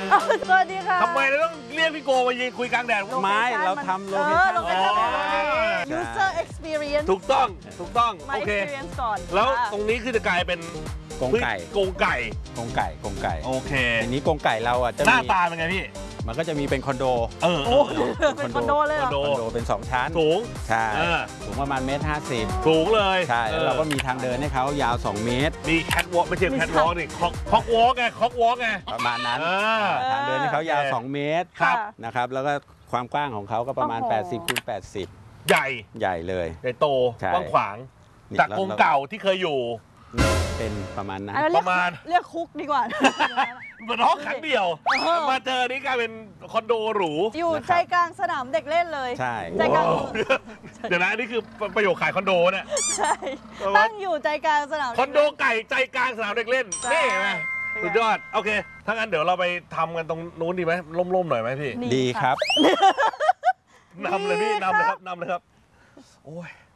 สวัสดีค่ะทำไมเราต้องเรียกพี่โกมายืนคุยกลางแดดไม้เราทำโลเคชั่น user experience ถูกต้องมาโอเค experience ก่อนแล้วตรงนี้คือจะกลายเป็นกรงไก่กรงไก่กรงไก่กรงไก่โอเคทีนี้กรงไก่เราอ่ะจะหน้ามีตาเป็นไงพี่มันก็จะมีเป็นคอนโดโอ้เป็นคอนโดเลยเหรอคอนโดคอนโดเป็น2ชั้นสูงใช่เออสูงประมาณ1.50 สูงเลยใช่แล้วเราก็มีทางเดินให้เขายาว2 เมตรมีแคทวอล์กไม่ใช่แคทวอล์กนี่คอกวอล์กไงคอกวอล์กไงประมาณนั้นอ่าทางเดินให้เขายาวโอเค 2 เมตรครับนะครับแล้วก็ความกว้างของเขาก็ประมาณโอ้โห 80 คูณ 80 ใหญ่ใหญ่เลยใหญ่โตใช่กว้างขวางนี่จากกรงเก่าที่เคยอยู่เป็นประมาณนั้นอันนั้นประมาณเรียกคุกดีกว่าเหมือนห้องขังเดียว มาเจอนี่กลายเป็นคอนโดหรูอยู่ใจกลางสนามเด็กเล่นเลยใช่ใจกลางเดี๋ยวนะนี่คือประโยคขายคอนโดเนี่ยใช่ตั้งอยู่ใจกลางสนามคอนโดไก่ใจกลางสนามเด็กเล่นใช่นี่ไงสุดยอดโอเคถ้างั้นเดี๋ยวเราไปทำกันตรงนู้นดีไหมร่มๆหน่อยไหมพี่นี่ดีครับนำเลยพี่นำเลยครับโอ้ย